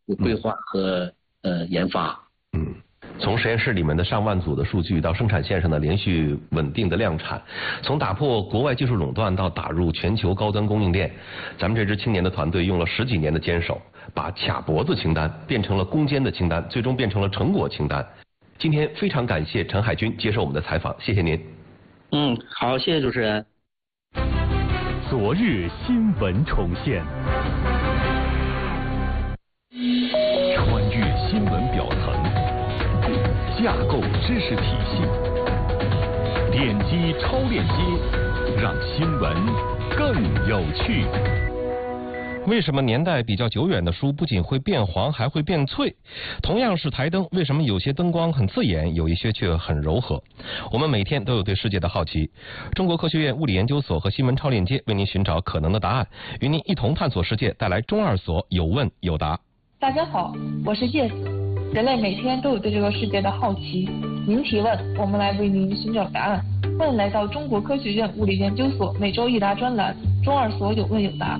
规划和研发。 从实验室里面的上万组的数据到生产线上的连续稳定的量产，从打破国外技术垄断到打入全球高端供应链，咱们这支青年的团队用了10几年的坚守，把卡脖子清单变成了攻坚的清单，最终变成了成果清单。今天非常感谢陈海军接受我们的采访，谢谢您。 好，谢谢主持人。 昨日新闻重现，穿越新闻表层，架构知识体系，点击超链接，让新闻更有趣。 为什么年代比较久远的书不仅会变黄，还会变脆？同样是台灯，为什么有些灯光很刺眼，有一些却很柔和？我们每天都有对世界的好奇。中国科学院物理研究所和新闻超链接为您寻找可能的答案，与您一同探索世界，带来中二所有问有答。 大家好，我是叶子。人类每天都有对这个世界的好奇，您提问，我们来为您寻找答案。欢迎来到中国科学院物理研究所每周一答专栏，中二所有问有答。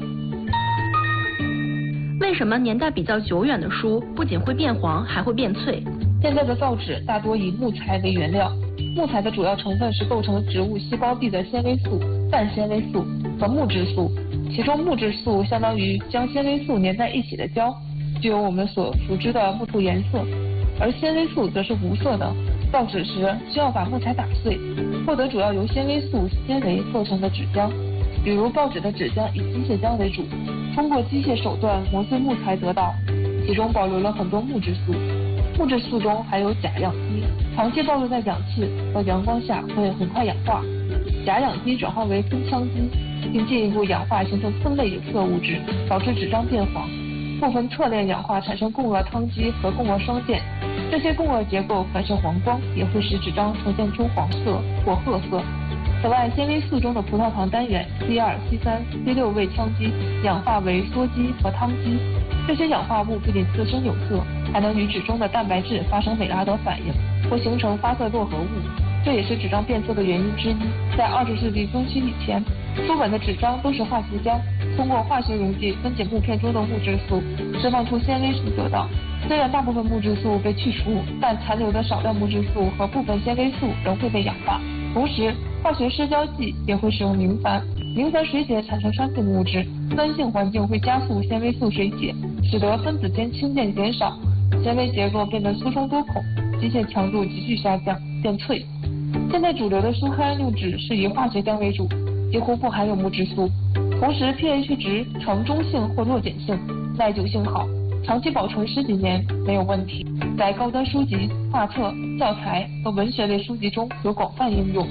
为什么年代比较久远的书不仅会变黄，还会变脆？ 现在的造纸大多以木材为原料，木材的主要成分是构成植物细胞壁的纤维素、半纤维素和木质素，其中木质素相当于将纤维素粘在一起的胶，具有我们所熟知的木头颜色，而纤维素则是无色的。造纸时需要把木材打碎，获得主要由纤维素纤维构成的纸浆，比如报纸的纸浆以机械浆为主，通过机械手段磨碎木材得到，其中保留了很多木质素。木质素中还有钾氧基，长期暴露在氧气和阳光下会很快氧化，钾氧基转化为酚羟基，并进一步氧化形成酚类有色物质，导致纸张变黄。部分侧链氧化产生共轭羟基和共轭双键，这些共轭结构反射黄光，也会使纸张呈现出黄色或褐色。此外，纤维素中的葡萄糖单元 C2、C3、C6 位羟基氧化为羧基和羟基，这些氧化物不仅自身有色，还能与纸中的蛋白质发生美拉德反应，或形成发色络合物，这也是纸张变色的原因之一。在20世纪中期以前，书本的纸张都是化学浆，通过化学溶剂分解木片中的木质素，释放出纤维素得到。虽然大部分木质素被去除，但残留的少量木质素和部分纤维素仍会被氧化。同时，化学失焦剂也会使用明矾，明矾水解产生酸性物质，酸性环境会加速纤维素水解，使得分子间氢键减少，纤维结构变得粗中多孔，机械强度急剧下降，变脆。现在主流的书刊用纸是以化学浆为主，几乎不含有木质素，同时 pH 值呈中性或弱碱性，耐久性好，长期保存10几年没有问题，在高端书籍、画册、教材和文学类书籍中有广泛应用。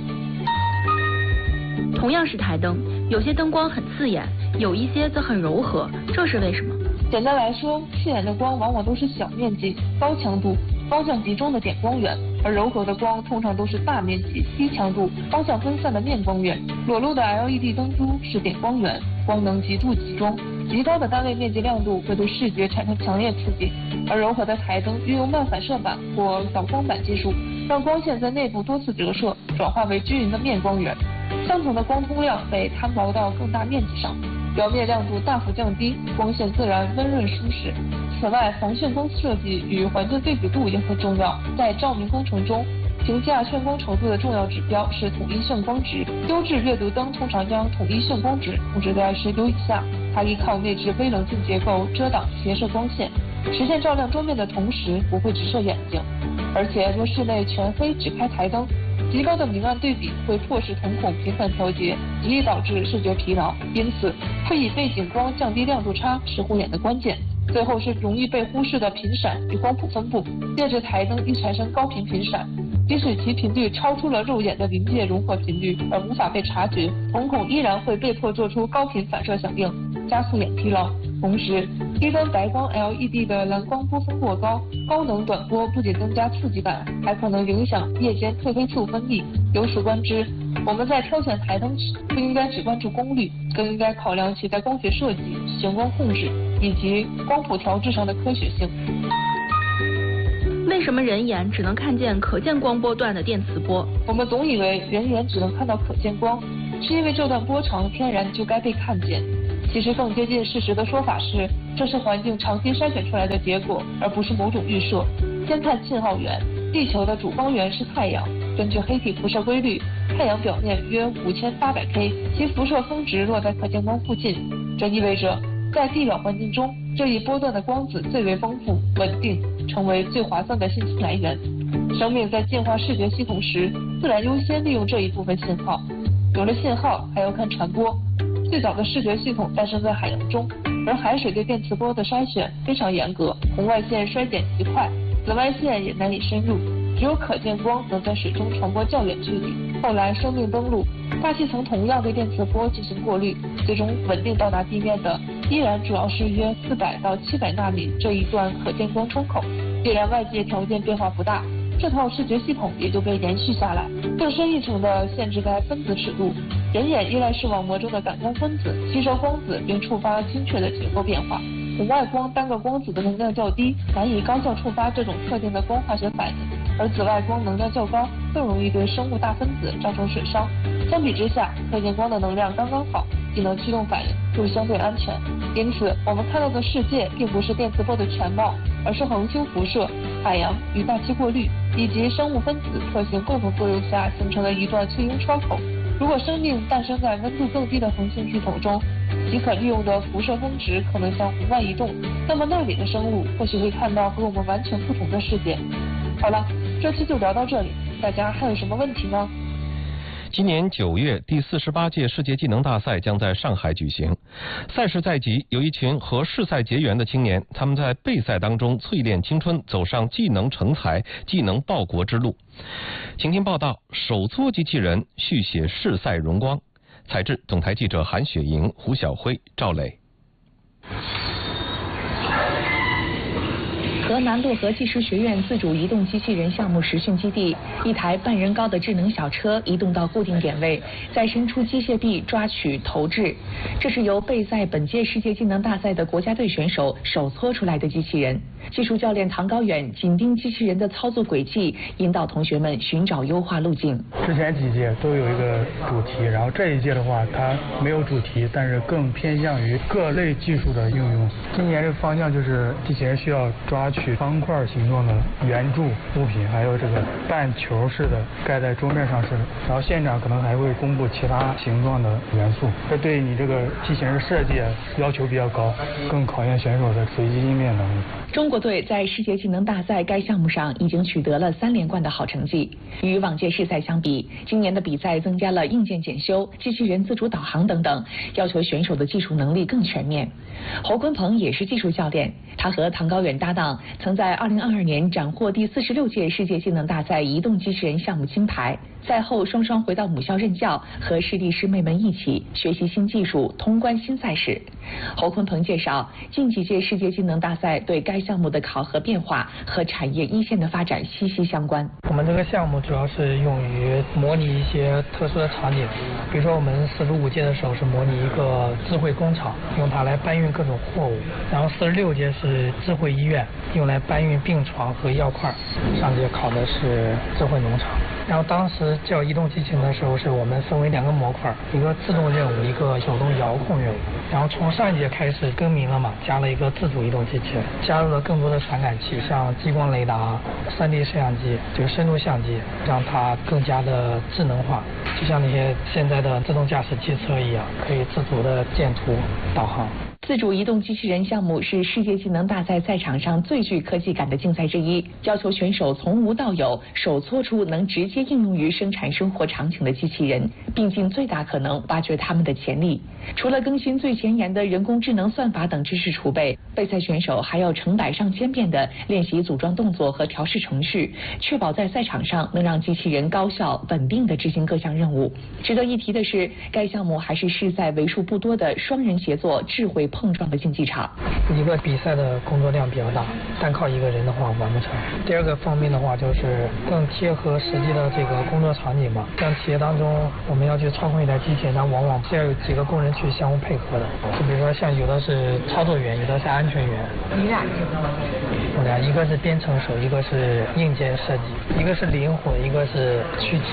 同样是台灯，有些灯光很刺眼，有一些则很柔和，这是为什么？ 简单来说，刺眼的光往往都是小面积、高强度、方向集中的点光源，而柔和的光通常都是大面积、低强度、方向分散的面光源。裸露的 LED 灯珠是点光源，光能极度集中，极高的单位面积亮度会对视觉产生强烈刺激，而柔和的台灯运用慢反射板或导光板技术，让光线在内部多次折射，转化为均匀的面光源。相同的光通量被摊薄到更大面积上，表面亮度大幅降低，光线自然温润舒适。此外，防眩光设计与环境对比度也很重要。在照明工程中，评价眩光程度的重要指标是统一眩光值。优质阅读灯通常将统一眩光值控制在19以下，它依靠内置微棱镜结构遮挡斜射光线，实现照亮桌面的同时不会直射眼睛。而且若室内全黑只开台灯，极高的明暗对比会迫使瞳孔频繁调节，极易导致视觉疲劳。因此，会以背景光降低亮度差是护眼的关键。最后是容易被忽视的频闪与光谱分布。介质台灯易产生高频频闪，即使其频率超出了肉眼的临界融合频率而无法被察觉，瞳孔依然会被迫做出高频反射响应，加速眼疲劳。同时，低端白光 LED 的蓝光波峰过高，高能短波不仅增加刺激感，还可能影响夜间褪黑素分泌。由此观之，我们在挑选台灯时，不应该只关注功率，更应该考量其在光学设计、显光控制以及光谱调制上的科学性。 为什么人眼只能看见可见光波段的电磁波？ 我们总以为人眼只能看到可见光，是因为这段波长天然就该被看见。 其实更接近事实的说法是，这是环境长期筛选出来的结果，而不是某种预设。先看信号源，地球的主光源是太阳。根据黑体辐射规律，太阳表面约5800K， 其辐射峰值落在可见光附近。这意味着，在地表环境中，这一波段的光子最为丰富、稳定，成为最划算的信息来源。生命在进化视觉系统时，自然优先利用这一部分信号。有了信号，还要看传播。最早的视觉系统诞生在海洋中，而海水对电磁波的筛选非常严格，红外线衰减极快，紫外线也难以深入，只有可见光能在水中传播较远距离。后来生命登陆，大气层同样对电磁波进行过滤，最终稳定到达地面的依然主要是约400到700纳米这一段可见光窗口。既然外界条件变化不大，这套视觉系统也就被延续下来。更深一层的限制在分子尺度，人眼依赖视网膜中的感光分子吸收光子并触发精确的结构变化。红外光单个光子的能量较低，难以高效触发这种特定的光化学反应，而紫外光能量较高，更容易对生物大分子造成损伤。相比之下，可见光的能量刚刚好，既能驱动反应，又相对安全。因此，我们看到的世界并不是电磁波的全貌，而是恒星辐射、海洋与大气过滤以及生物分子特性共同作用下形成的一段簇拥窗口。如果生命诞生在温度更低的恒星系统中，其可利用的辐射峰值可能向红外移动，那么那里的生物或许会看到和我们完全不同的世界。好了，这期就聊到这里，大家还有什么问题吗？ 今年9月，第48届世界技能大赛将在上海举行。赛事在即，有一群和世赛结缘的青年，他们在备赛当中淬炼青春，走上技能成才、技能报国之路。请听报道：手搓机器人续写世赛荣光。采制：总台记者韩雪莹、胡晓辉、赵磊。 河南漯河技术学院自主移动机器人项目实训基地，一台半人高的智能小车移动到固定点位，再伸出机械臂抓取投掷。这是由备赛本届世界技能大赛的国家队选手手搓出来的机器人。技术教练唐高远紧盯机器人的操作轨迹，引导同学们寻找优化路径。 之前几届都有一个主题，然后这一届的话，它没有主题，但是更偏向于各类技术的应用。今年这个方向就是机器人需要抓取方块形状的圆柱物品，还有这个半球式的盖在桌面上式的，然后现场可能还会公布其他形状的元素。这对你这个机器人设计要求比较高，更考验选手的随机应变能力。 中国队在世界技能大赛该项目上已经取得了3连冠的好成绩。与往届世赛相比，今年的比赛增加了硬件检修、机器人自主导航等等，要求选手的技术能力更全面。侯坤鹏也是技术教练，他和唐高远搭档，曾在2022年斩获第46届世界技能大赛移动机器人项目金牌。赛后双双回到母校任教，和师弟师妹们一起学习新技术，通关新赛事。侯坤鹏介绍，近几届世界技能大赛对该项目的考核变化和产业一线的发展息息相关。 我们这个项目主要是用于模拟一些特殊的场景，比如说我们45届的时候是模拟一个智慧工厂，用它来搬运各种货物，然后46届是智慧医院，用来搬运病床和药块，上届考的是智慧农场。然后当时教移动机器人的时候，是我们分为2个模块，一个自动任务，一个手动遥控任务。然后从上一届开始更名了嘛，加了一个自主移动机器人，加入了更多的传感器，像激光雷达、3D 摄像机，这个深度相机，让它更加的智能化，就像那些现在的自动驾驶汽车一样，可以自主的见图、导航。 自主移动机器人项目是世界技能大赛赛场上最具科技感的竞赛之一，要求选手从无到有，手搓出能直接应用于生产生活场景的机器人，并尽最大可能挖掘他们的潜力。除了更新最前沿的人工智能算法等知识储备，备赛选手还要成百上千遍的练习组装动作和调试程序，确保在赛场上能让机器人高效稳定地执行各项任务。值得一提的是，该项目还是世赛为数不多的双人协作智慧碰撞的竞技场。 一个比赛的工作量比较大，单靠一个人的话完不成。第二个方面的话，就是更贴合实际的这个工作场景吧。像企业当中，我们要去操控一台机器人，它往往是要有几个工人去相互配合的。就比如说像有的是操作员，有的是安全员。 你俩是什么？ 我俩一个是编程手，一个是硬件设计，一个是灵活，一个是躯体。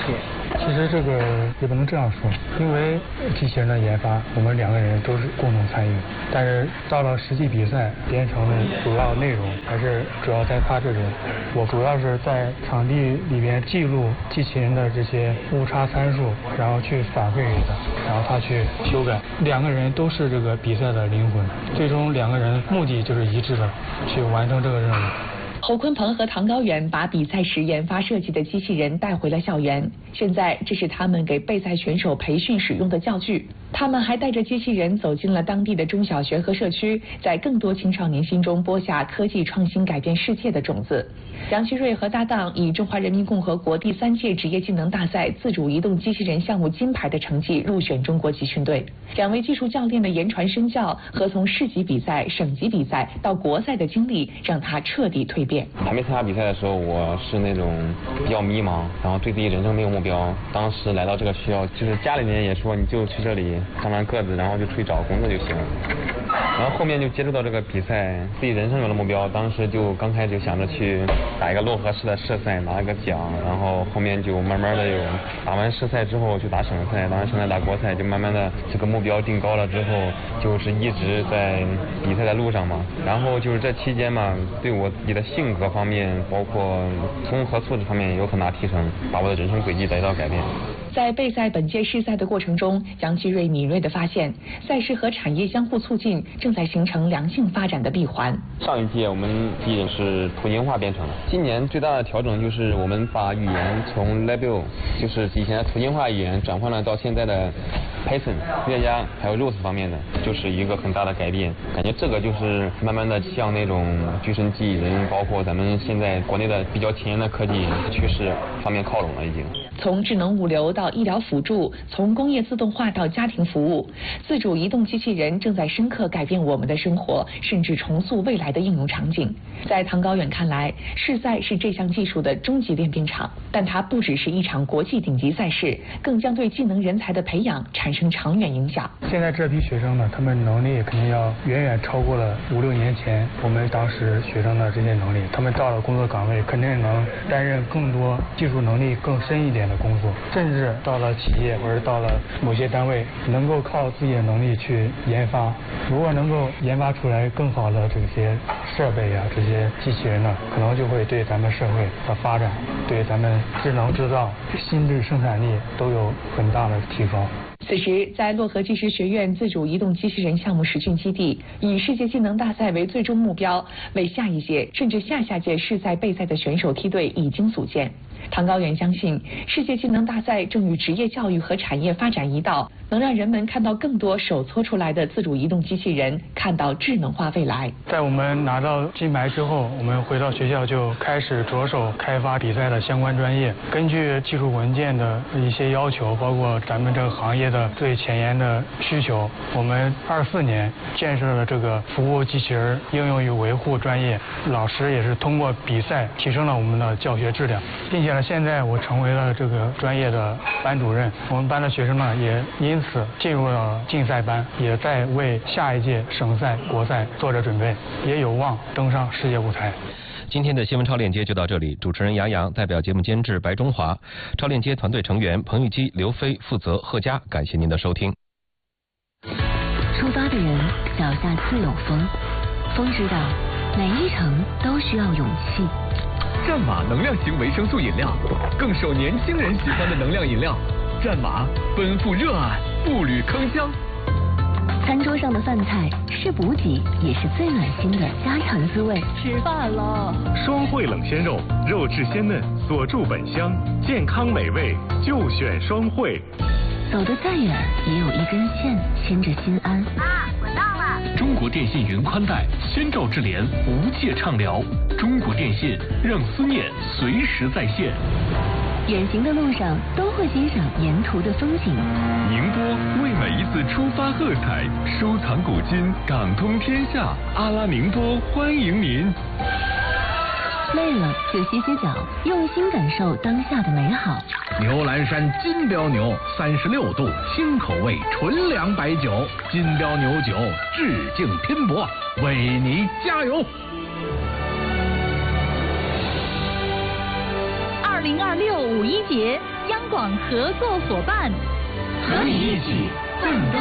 其实这个也不能这样说，因为机器人的研发，我们2个人都是共同参与，但是到了实际比赛编程的主要内容还是主要在他这边。我主要是在场地里边记录机器人的这些误差参数，然后去反馈给他，然后他去修改。2个人都是这个比赛的灵魂，最终2个人目的就是一致的，去完成这个任务。 侯鲲鹏和唐高远把比赛时研发设计的机器人带回了校园，现在这是他们给备赛选手培训使用的教具。他们还带着机器人走进了当地的中小学和社区，在更多青少年心中播下科技创新改变世界的种子。杨奇瑞和搭档以中华人民共和国第3届职业技能大赛自主移动机器人项目金牌的成绩入选中国集训队。2位技术教练的言传身教和从市级比赛、省级比赛到国赛的经历，让他彻底蜕变。 还没参加比赛的时候，我是那种比较迷茫，然后对自己人生没有目标。当时来到这个学校，就是家里人也说你就去这里上完个子，然后就出去找工作就行。然后后面就接触到这个比赛，自己人生有了目标。当时就刚开始想着去打一个漯河市的社赛，拿一个奖，然后后面就慢慢的有打完市赛之后去打省赛，打完省赛打国赛，就慢慢的这个目标定高了之后，就是一直在比赛的路上嘛。然后就是这期间嘛，对我自己的性格方面，包括综合素质方面有很大提升，把我的人生轨迹得到改变。 在备赛本届市赛的过程中，杨奇瑞敏锐地发现，赛事和产业相互促进，正在形成良性发展的闭环。 上一届我们机器人是图形化编程，今年最大的调整就是我们把语言从 Label 就是以前的图形化语言转换了到现在的 Python、月加还有 Rust 方面的，就是一个很大的改变。感觉这个就是慢慢的向那种具身机器人，包括咱们现在国内的比较前沿的科技趋势方面靠拢了已经。 从智能物流到医疗辅助，从工业自动化到家庭服务，自主移动机器人正在深刻改变我们的生活，甚至重塑未来的应用场景。在唐高远看来，市赛是这项技术的终极练兵场，但它不只是一场国际顶级赛事，更将对技能人才的培养产生长远影响。 现在这批学生呢，他们能力肯定要远远超过了5、6年前我们当时学生的这些能力。他们到了工作岗位，肯定能担任更多技术能力更深一点的工作，甚至到了企业或者到了某些单位，能够靠自己的能力去研发。如果能够研发出来更好的这些设备啊，这些机器人呢，可能就会对咱们社会的发展，对咱们智能制造、心智生产力都有很大的提高。 此时，在漯河技师学院自主移动机器人项目实训基地，以世界技能大赛为最终目标，为下一届甚至下下届市赛备赛的选手梯队已经组建。唐高远相信，世界技能大赛正与职业教育和产业发展一道，能让人们看到更多手搓出来的自主移动机器人，看到智能化未来。 在我们拿到金牌之后，我们回到学校就开始着手开发比赛的相关专业，根据技术文件的一些要求，包括咱们这个行业的最前沿的需求，我们24年建设了这个服务机器人应用与维护专业，老师也是通过比赛提升了我们的教学质量，并且呢，现在我成为了这个专业的班主任，我们班的学生呢也因此进入了竞赛班，也在为下一届省赛、国赛做着准备，也有望登上世界舞台。 今天的新闻超链接就到这里，主持人杨洋，代表节目监制白中华，超链接团队成员彭玉基、刘飞，负责贺佳，感谢您的收听。 出发的人脚下自有风，风知道每一程都需要勇气。 战马能量型维生素饮料，更受年轻人喜欢的能量饮料。战马奔赴热爱，步履铿锵。 餐桌上的饭菜是补给，也是最暖心的家常滋味。 吃饭了。 双汇冷鲜肉，肉质鲜嫩，锁住本香，健康美味就选双汇。 走得再远，也有一根线牵着心安。 妈，我到了。 中国电信云宽带，先兆智联，无界畅聊。中国电信让思念随时在线。 远行的路上都会欣赏沿途的风景。 宁波为每一次出发喝彩，收藏古今，港通天下。阿拉宁波欢迎您。 累了就歇歇脚，用心感受当下的美好。 牛栏山金标牛，36度新口味纯粮白酒，金标牛酒致敬拼搏，为你加油。 2026五一节央广合作伙伴， 和你一起奋斗